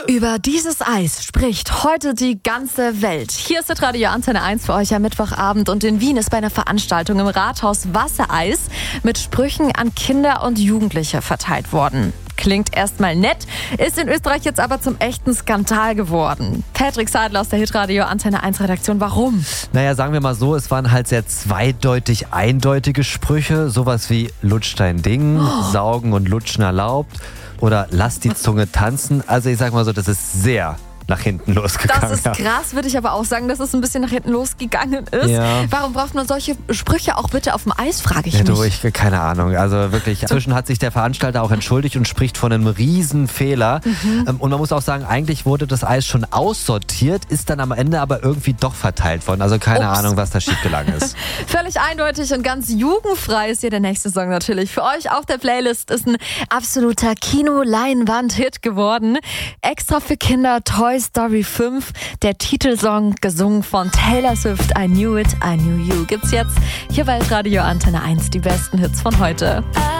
Über dieses Eis spricht heute die ganze Welt. Hier ist Radio Antenne 1 für euch am Mittwochabend und in Wien ist bei einer Veranstaltung im Rathaus Wassereis mit Sprüchen an Kinder und Jugendliche verteilt worden. Klingt erstmal nett, ist in Österreich jetzt aber zum echten Skandal geworden. Patrick Seidler aus der Hitradio Antenne 1 Redaktion, warum? Naja, sagen wir mal so, es waren halt sehr zweideutig eindeutige Sprüche. Sowas wie lutsch dein Ding, saugen und lutschen erlaubt oder lass die Zunge tanzen. Also ich sag mal so, das ist sehr nach hinten losgegangen. Das ist krass, würde ich aber auch sagen, dass es ein bisschen nach hinten losgegangen ist. Ja. Warum braucht man solche Sprüche auch bitte auf dem Eis, frage ich Ja, mich. Keine Ahnung. Also wirklich, inzwischen hat sich der Veranstalter auch entschuldigt und spricht von einem Riesenfehler. Und man muss auch sagen, eigentlich wurde das Eis schon aussortiert, ist dann am Ende aber irgendwie doch verteilt worden. Also keine Ahnung, was da schiefgegangen ist. Völlig eindeutig und ganz jugendfrei ist hier der nächste Song natürlich. Für euch auf der Playlist ist ein absoluter Kino-Leinwand-Hit geworden. Extra für Kinder Toy Story 5, der Titelsong gesungen von Taylor Swift, I Knew It, I Knew You. Gibt's jetzt hier bei Radio Antenne 1 die besten Hits von heute.